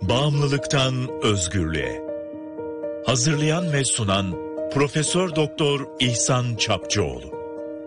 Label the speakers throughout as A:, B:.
A: Bağımlılıktan özgürlüğe. Hazırlayan ve sunan Profesör Doktor İhsan Çapçıoğlu.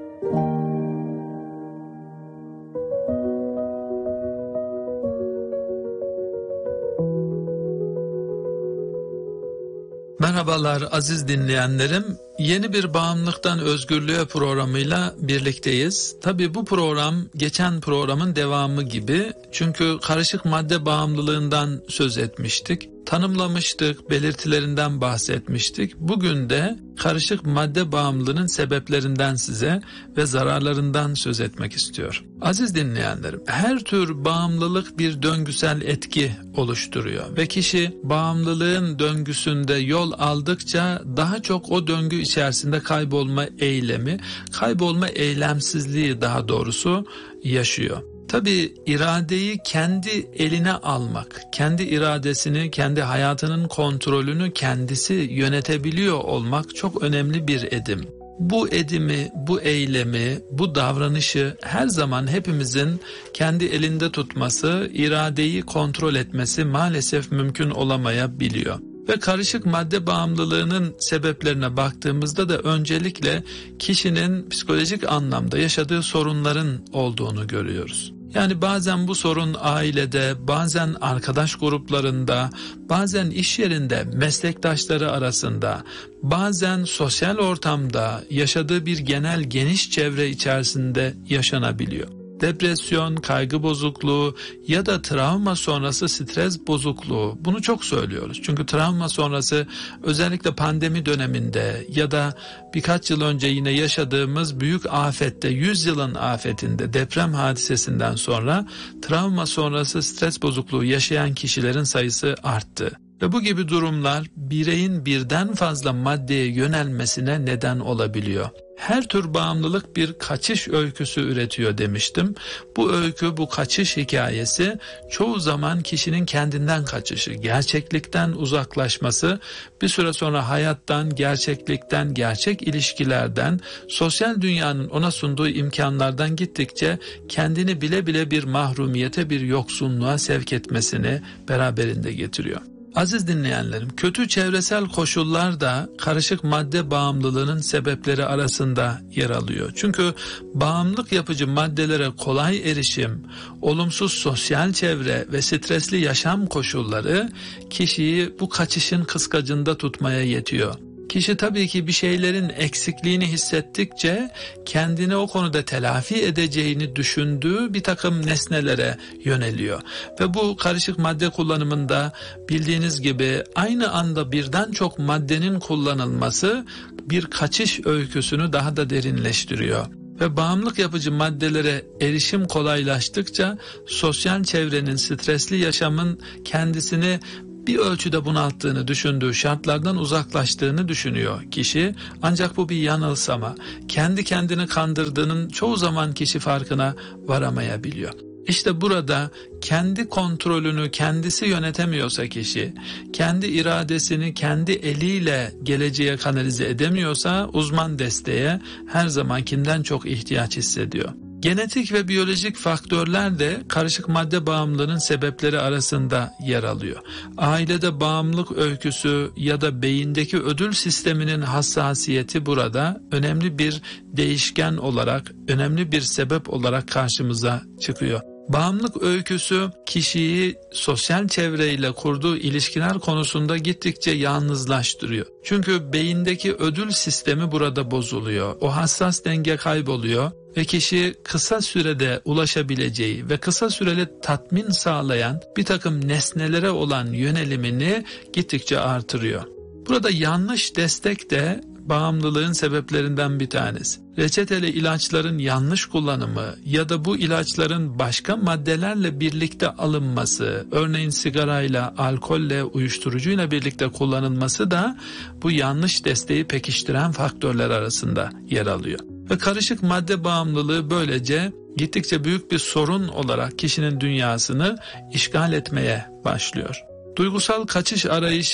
B: Merhabalar aziz dinleyenlerim. Yeni bir Bağımlılıktan Özgürlüğe programıyla birlikteyiz. Tabii bu program geçen programın devamı gibi. Çünkü karışık madde bağımlılığından söz etmiştik. Tanımlamıştık, belirtilerinden bahsetmiştik. Bugün de karışık madde bağımlılığının sebeplerinden size ve zararlarından söz etmek istiyorum. Aziz dinleyenlerim, her tür bağımlılık bir döngüsel etki oluşturuyor ve kişi bağımlılığın döngüsünde yol aldıkça daha çok o döngü içerisinde kaybolma eylemi, kaybolma eylemsizliği daha doğrusu yaşıyor. Tabii iradeyi kendi eline almak, kendi iradesini, kendi hayatının kontrolünü kendisi yönetebiliyor olmak çok önemli bir edim. Bu edimi, bu eylemi, bu davranışı her zaman hepimizin kendi elinde tutması, iradeyi kontrol etmesi maalesef mümkün olamayabiliyor. Ve karışık madde bağımlılığının sebeplerine baktığımızda da öncelikle kişinin psikolojik anlamda yaşadığı sorunların olduğunu görüyoruz. Yani bazen bu sorun ailede, bazen arkadaş gruplarında, bazen iş yerinde, meslektaşları arasında, bazen sosyal ortamda yaşadığı bir genel geniş çevre içerisinde yaşanabiliyor. Depresyon, kaygı bozukluğu ya da travma sonrası stres bozukluğu, bunu çok söylüyoruz. Çünkü travma sonrası özellikle pandemi döneminde ya da birkaç yıl önce yine yaşadığımız büyük afette, 100 yılın afetinde, deprem hadisesinden sonra travma sonrası stres bozukluğu yaşayan kişilerin sayısı arttı. Ve bu gibi durumlar bireyin birden fazla maddeye yönelmesine neden olabiliyor. Her tür bağımlılık bir kaçış öyküsü üretiyor demiştim. Bu öykü, bu kaçış hikayesi çoğu zaman kişinin kendinden kaçışı, gerçeklikten uzaklaşması, bir süre sonra hayattan, gerçeklikten, gerçek ilişkilerden, sosyal dünyanın ona sunduğu imkanlardan gittikçe kendini bile bile bir mahrumiyete, bir yoksunluğa sevk etmesini beraberinde getiriyor. Aziz dinleyenlerim, kötü çevresel koşullar da karışık madde bağımlılığının sebepleri arasında yer alıyor. Çünkü bağımlılık yapıcı maddelere kolay erişim, olumsuz sosyal çevre ve stresli yaşam koşulları kişiyi bu kaçışın kıskacında tutmaya yetiyor. Kişi tabii ki bir şeylerin eksikliğini hissettikçe kendini o konuda telafi edeceğini düşündüğü bir takım nesnelere yöneliyor. Ve bu karışık madde kullanımında bildiğiniz gibi aynı anda birden çok maddenin kullanılması bir kaçış öyküsünü daha da derinleştiriyor. Ve bağımlılık yapıcı maddelere erişim kolaylaştıkça sosyal çevrenin, stresli yaşamın kendisini bir ölçüde bunalttığını düşündüğü şartlardan uzaklaştığını düşünüyor kişi. Ancak bu bir yanılsama. Kendi kendini kandırdığının çoğu zaman kişi farkına varamayabiliyor. İşte burada kendi kontrolünü kendisi yönetemiyorsa kişi, kendi iradesini kendi eliyle geleceğe kanalize edemiyorsa uzman desteğe her zamankinden çok ihtiyaç hissediyor. Genetik ve biyolojik faktörler de karışık madde bağımlılığının sebepleri arasında yer alıyor. Ailede bağımlılık öyküsü ya da beyindeki ödül sisteminin hassasiyeti burada önemli bir değişken olarak, önemli bir sebep olarak karşımıza çıkıyor. Bağımlılık öyküsü kişiyi sosyal çevreyle kurduğu ilişkiler konusunda gittikçe yalnızlaştırıyor. Çünkü beyindeki ödül sistemi burada bozuluyor. O hassas denge kayboluyor ve kişi kısa sürede ulaşabileceği ve kısa süreli tatmin sağlayan bir takım nesnelere olan yönelimini gittikçe artırıyor. Burada yanlış destek de bağımlılığın sebeplerinden bir tanesi. Reçeteli ilaçların yanlış kullanımı ya da bu ilaçların başka maddelerle birlikte alınması, örneğin sigarayla, alkolle, uyuşturucuyla birlikte kullanılması da bu yanlış desteği pekiştiren faktörler arasında yer alıyor. Ve karışık madde bağımlılığı böylece gittikçe büyük bir sorun olarak kişinin dünyasını işgal etmeye başlıyor. Duygusal kaçış arayışı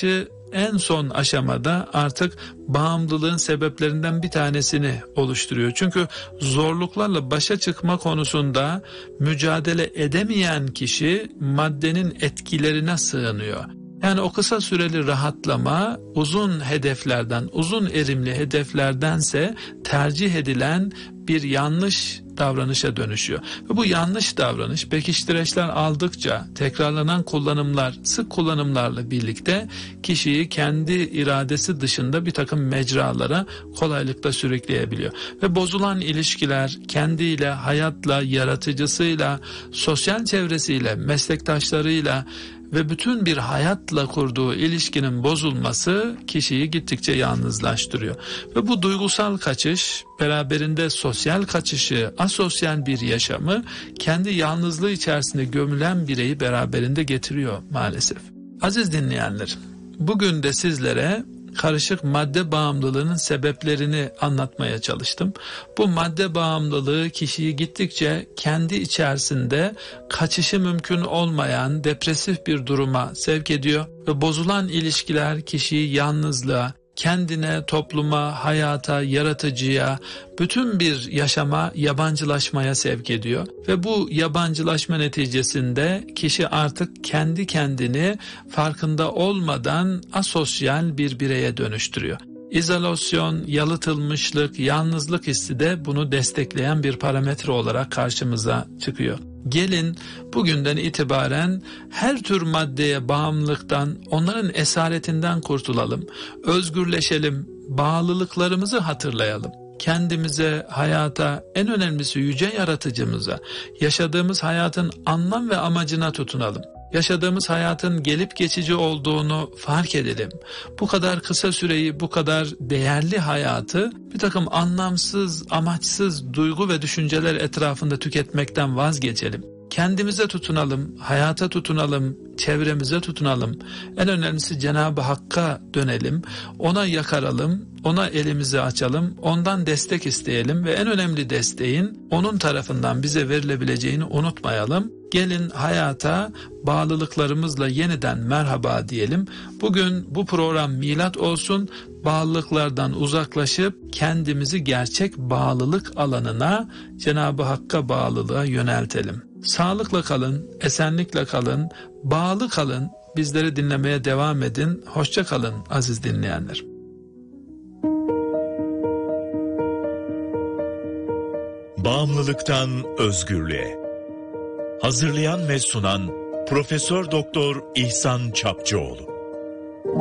B: en son aşamada artık bağımlılığın sebeplerinden bir tanesini oluşturuyor. Çünkü zorluklarla başa çıkma konusunda mücadele edemeyen kişi maddenin etkilerine sığınıyor. Yani o kısa süreli rahatlama uzun hedeflerden, uzun erimli hedeflerdense tercih edilen bir yanlış davranışa dönüşüyor. Ve bu yanlış davranış pekiştireçler aldıkça tekrarlanan kullanımlar, sık kullanımlarla birlikte kişiyi kendi iradesi dışında bir takım mecralara kolaylıkla sürükleyebiliyor. Ve bozulan ilişkiler kendiyle, hayatla, yaratıcısıyla, sosyal çevresiyle, meslektaşlarıyla ve bütün bir hayatla kurduğu ilişkinin bozulması kişiyi gittikçe yalnızlaştırıyor. Ve bu duygusal kaçış beraberinde sosyal kaçışı, asosyal bir yaşamı, kendi yalnızlığı içerisinde gömülen bireyi beraberinde getiriyor maalesef. Aziz dinleyenler, bugün de sizlere karışık madde bağımlılığının sebeplerini anlatmaya çalıştım. Bu madde bağımlılığı kişiyi gittikçe kendi içerisinde kaçışı mümkün olmayan depresif bir duruma sevk ediyor ve bozulan ilişkiler kişiyi yalnızlığa, kendine, topluma, hayata, yaratıcıya, bütün bir yaşama yabancılaşmaya sevk ediyor. Ve bu yabancılaşma neticesinde kişi artık kendi kendini farkında olmadan asosyal bir bireye dönüştürüyor. İzolasyon, yalıtılmışlık, yalnızlık hissi de bunu destekleyen bir parametre olarak karşımıza çıkıyor. Gelin bugünden itibaren her tür maddeye bağımlılıktan, onların esaretinden kurtulalım, özgürleşelim, bağlılıklarımızı hatırlayalım. Kendimize, hayata, en önemlisi yüce yaratıcımıza, yaşadığımız hayatın anlam ve amacına tutunalım. Yaşadığımız hayatın gelip geçici olduğunu fark edelim. Bu kadar kısa süreyi, bu kadar değerli hayatı bir takım anlamsız, amaçsız duygu ve düşünceler etrafında tüketmekten vazgeçelim. Kendimize tutunalım, hayata tutunalım, çevremize tutunalım. En önemlisi Cenab-ı Hakk'a dönelim, ona yakaralım, ona elimizi açalım, ondan destek isteyelim ve en önemli desteğin onun tarafından bize verilebileceğini unutmayalım. Gelin hayata bağlılıklarımızla yeniden merhaba diyelim. Bugün bu program milat olsun, bağlılıklardan uzaklaşıp kendimizi gerçek bağlılık alanına, Cenab-ı Hakk'a bağlılığa yöneltelim. Sağlıkla kalın, esenlikle kalın, bağlı kalın, bizleri dinlemeye devam edin. Hoşça kalın aziz dinleyenler.
A: Bağımlılıktan özgürlüğe. Hazırlayan ve sunan Profesör Doktor İhsan Çapcıoğlu.